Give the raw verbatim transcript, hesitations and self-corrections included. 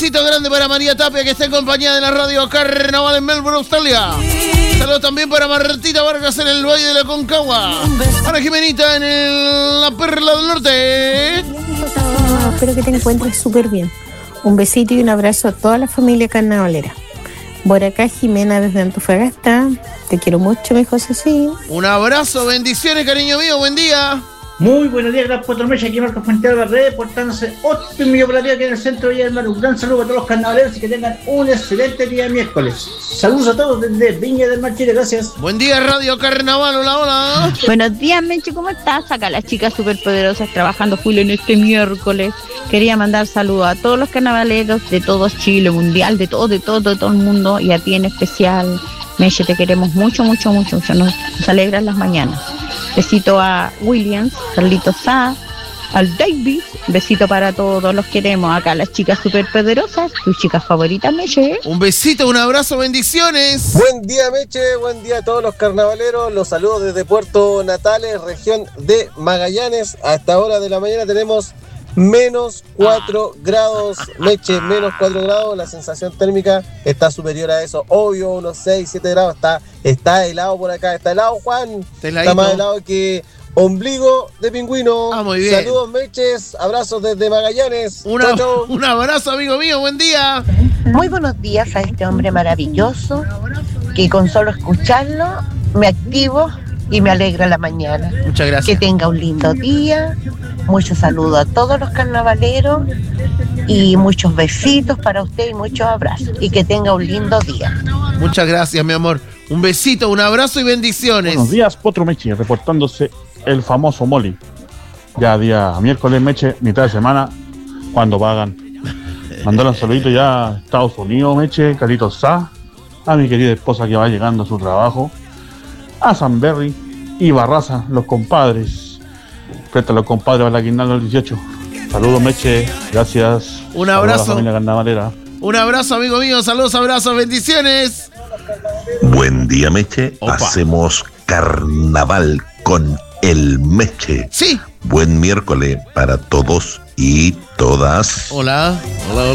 besito grande para María Tapia, que está acompañada de la radio Carnaval en Melbourne, Australia. Saludos también para Martita Vargas en el Valle de la Concagua. Para Jimenita en el, la Perla del Norte. Oh, espero que te encuentres súper bien. Un besito y un abrazo a toda la familia carnavalera. Por acá Jimena desde Antofagasta. Te quiero mucho, mi José, sí. Un abrazo, bendiciones, cariño mío, buen día. Muy buenos días, gran cuatro meses, aquí Marcos Fuentealba, reportándose óptimo y operativo aquí en el centro de Villa del Mar. Un gran saludo a todos los carnavaleros y que tengan un excelente día miércoles. Saludos a todos desde Viña del Mar, Chile, gracias. Buen día, Radio Carnaval, hola, hola. Buenos días, Mencho, ¿cómo estás? Acá las chicas superpoderosas trabajando full en este miércoles. Quería mandar saludos a todos los carnavaleros de todo Chile, mundial, de todo, de todo, de todo el mundo, y a ti en especial. Meche, te queremos mucho, mucho, mucho, mucho. Nos, nos alegran las mañanas. Besito a Williams, Carlitos Sá, al David. Besito para todos, los queremos. Acá las chicas superpoderosas, tus chicas favoritas, Meche. Un besito, un abrazo, bendiciones. Buen día, Meche, buen día a todos los carnavaleros. Los saludos desde Puerto Natales, región de Magallanes. A esta hora de la mañana tenemos menos cuatro grados, Meche, menos cuatro grados. La sensación térmica está superior a eso, obvio, unos seis, siete grados. Está, está helado por acá, está helado, Juan. Está, está más helado que ombligo de pingüino. Ah, muy bien. Saludos, Meches, abrazos desde Magallanes. Una, chau, chau. Un abrazo, amigo mío, buen día. Muy buenos días a este hombre maravilloso que con solo escucharlo me activo y me alegra la mañana. Muchas gracias. Que tenga un lindo día. Muchos saludos a todos los carnavaleros y muchos besitos para usted y muchos abrazos. Y que tenga un lindo día. Muchas gracias, mi amor. Un besito, un abrazo y bendiciones. Buenos días, Potro Meche, reportándose el famoso Molly. Ya día miércoles, Meche, mitad de semana, cuando pagan. Mandar un saludito ya a Estados Unidos, Meche, Carlitos Sá, a mi querida esposa que va llegando a su trabajo, a San Berry y Barraza, los compadres. Presta a los compadres para la guinalda del dieciocho. Saludos, Meche, gracias. Un abrazo. Saludos a la familia carnavalera. Un abrazo, amigo mío, saludos, abrazos, bendiciones. Buen día, Meche. Opa. Hacemos carnaval con el Meche. Sí. Buen miércoles para todos y todas. Hola, hola, hola.